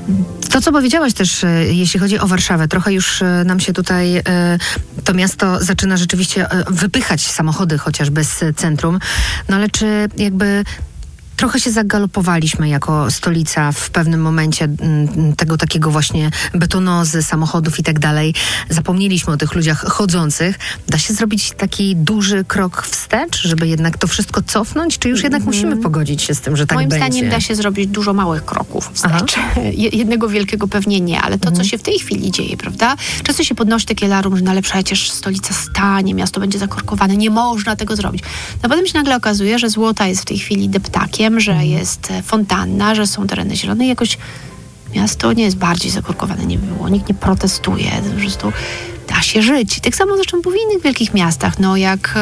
To, co powiedziałaś też, jeśli chodzi o Warszawę, trochę już nam się tutaj to miasto zaczyna rzeczywiście wypychać samochody chociażby z centrum, no ale czy jakby trochę się zagalopowaliśmy jako stolica w pewnym momencie tego takiego właśnie betonozy, samochodów i tak dalej. Zapomnieliśmy o tych ludziach chodzących. Da się zrobić taki duży krok wstecz, żeby jednak to wszystko cofnąć? Czy już jednak musimy pogodzić się z tym, że tak Moim będzie? Moim zdaniem da się zrobić dużo małych kroków wstecz. Jednego wielkiego pewnie nie, ale to, co się w tej chwili dzieje, prawda? Często się podnosi takie alarm, że przecież stolica stanie, miasto będzie zakorkowane, nie można tego zrobić. No potem się nagle okazuje, że Złota jest w tej chwili deptakiem, że jest fontanna, że są tereny zielone i jakoś miasto nie jest bardziej zakorkowane, nie było. Nikt nie protestuje, po prostu da się żyć. I tak samo zresztą w innych wielkich miastach, no jak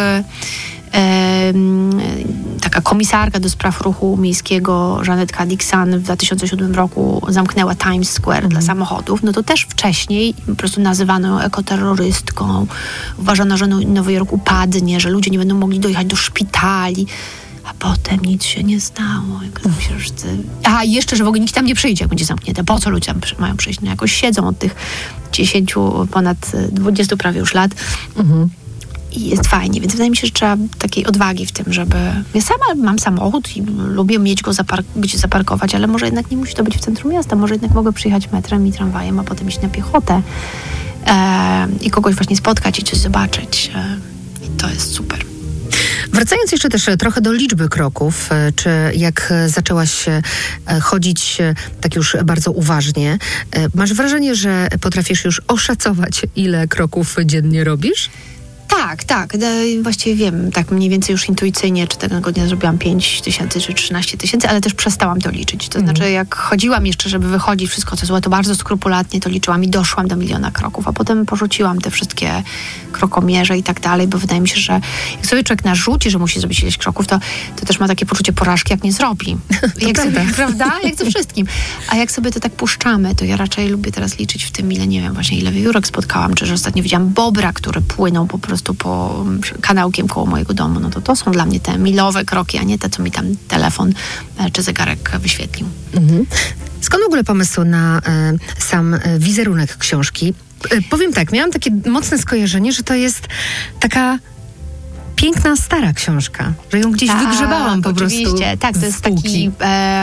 taka komisarka do spraw ruchu miejskiego Jeanette Dixon w 2007 roku zamknęła Times Square dla samochodów, no to też wcześniej po prostu nazywano ją ekoterrorystką. Uważano, że Nowy Jork upadnie, że ludzie nie będą mogli dojechać do szpitali. A potem nic się nie stało. A jeszcze, że w ogóle nikt tam nie przyjdzie, jak będzie zamknięte. Po co ludzie tam mają przyjść? No jakoś siedzą od tych 10, ponad 20 prawie już lat. I jest fajnie. Więc wydaje mi się, że trzeba takiej odwagi w tym, żeby... Ja sama mam samochód i lubię mieć go gdzie zaparkować, ale może jednak nie musi to być w centrum miasta. Może jednak mogę przyjechać metrem i tramwajem, a potem iść na piechotę i kogoś właśnie spotkać i coś zobaczyć. I to jest super. Wracając jeszcze też trochę do liczby kroków, czy jak zaczęłaś chodzić tak już bardzo uważnie, masz wrażenie, że potrafisz już oszacować, ile kroków dziennie robisz? Tak. Właściwie wiem, tak mniej więcej już intuicyjnie, czy tego dnia zrobiłam 5 tysięcy, czy 13 tysięcy, ale też przestałam to liczyć. To znaczy, jak chodziłam jeszcze, żeby wychodzić wszystko co złe, to bardzo skrupulatnie to liczyłam i doszłam do 1 000 000 kroków, a potem porzuciłam te wszystkie krokomierze i tak dalej, bo wydaje mi się, że jak sobie człowiek narzuci, że musi zrobić ileś kroków, to też ma takie poczucie porażki, jak nie zrobi. Prawda? Jak ze wszystkim. A jak sobie to tak puszczamy, to ja raczej lubię teraz liczyć w tym, ile, nie wiem, właśnie ile wiewiórek spotkałam, czy że ostatnio widziałam bobra, który płynął po prostu po kanałkiem koło mojego domu, no to są dla mnie te milowe kroki, a nie te, co mi tam telefon czy zegarek wyświetlił. Skąd w ogóle pomysł na sam wizerunek książki? Powiem tak, miałam takie mocne skojarzenie, że to jest taka piękna, stara książka, że ją gdzieś wygrzebałam po prostu. Oczywiście, tak, to jest taki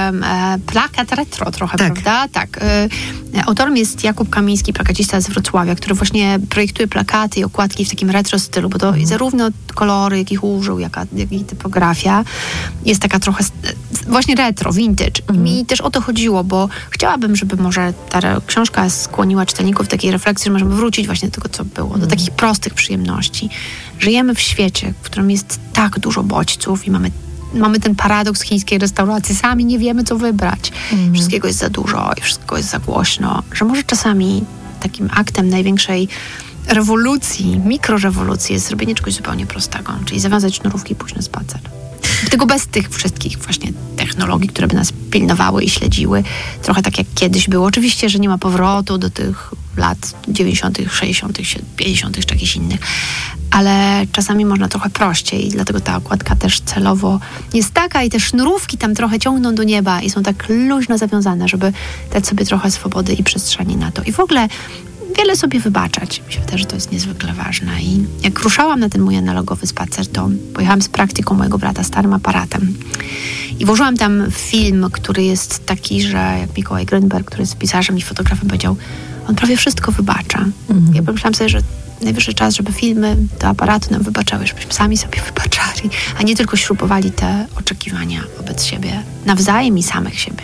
plakat retro trochę, prawda? Tak. Autorem jest Jakub Kamiński, plakacista z Wrocławia, który właśnie projektuje plakaty i okładki w takim retro stylu, bo to zarówno kolory, jakich użył, jak i typografia jest taka trochę właśnie retro, vintage. I mi też o to chodziło, bo chciałabym, żeby może ta książka skłoniła czytelników do takiej refleksji, że możemy wrócić właśnie do tego, co było, do takich prostych przyjemności. Żyjemy w świecie, w którym jest tak dużo bodźców i mamy ten paradoks chińskiej restauracji. Sami nie wiemy, co wybrać. Wszystkiego jest za dużo i wszystko jest za głośno. Że może czasami takim aktem największej rewolucji, mikrorewolucji jest zrobienie czegoś zupełnie prostego. Czyli zawiązać sznurówki i pójść na spacer. I tego bez tych wszystkich właśnie technologii, które by nas pilnowały i śledziły. Trochę tak jak kiedyś było. Oczywiście, że nie ma powrotu do tych lat 90., 60., 50., czy jakichś innych. Ale czasami można trochę prościej i dlatego ta okładka też celowo jest taka i te sznurówki tam trochę ciągną do nieba i są tak luźno zawiązane, żeby dać sobie trochę swobody i przestrzeni na to. I w ogóle wiele sobie wybaczać. Mi się wydaje, że to jest niezwykle ważne. I jak ruszałam na ten mój analogowy spacer, to pojechałam z praktyką mojego brata starym aparatem. I włożyłam tam film, który jest taki, że jak Mikołaj Grünberg, który jest pisarzem i fotografem, powiedział, on prawie wszystko wybacza. Ja pomyślałam sobie, że najwyższy czas, żeby filmy do aparatu nam wybaczały, żebyśmy sami sobie wybaczali, a nie tylko śrubowali te oczekiwania wobec siebie, nawzajem i samych siebie.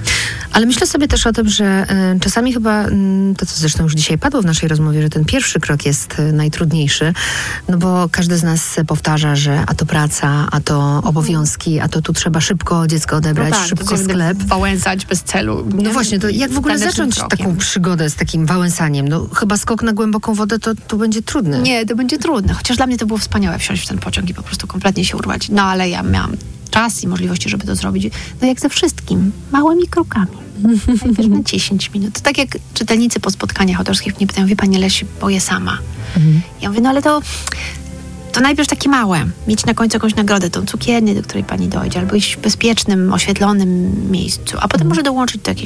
Ale myślę sobie też o tym, że czasami chyba, to co zresztą już dzisiaj padło w naszej rozmowie, że ten pierwszy krok jest najtrudniejszy, no bo każdy z nas powtarza, że a to praca, a to obowiązki, a to tu trzeba szybko dziecko odebrać, szybko sklep. Wałęsać bez celu. No właśnie, to jak w ogóle zacząć taką przygodę z takim wałęsaniem? No chyba skok na głęboką wodę to będzie trudne. Nie, to będzie trudne. Chociaż dla mnie to było wspaniałe wsiąść w ten pociąg i po prostu kompletnie się urwać. No ale ja miałam czas i możliwości, żeby to zrobić. No jak ze wszystkim, małymi krokami. Najpierw na 10 minut. To tak jak czytelnicy po spotkaniach autorskich mnie pytają, wie pani, ale się boję sama. Ja mówię, no ale to najpierw takie małe. Mieć na końcu jakąś nagrodę, tą cukiernię, do której pani dojdzie, albo iść w bezpiecznym, oświetlonym miejscu, a potem może dołączyć do jakiejś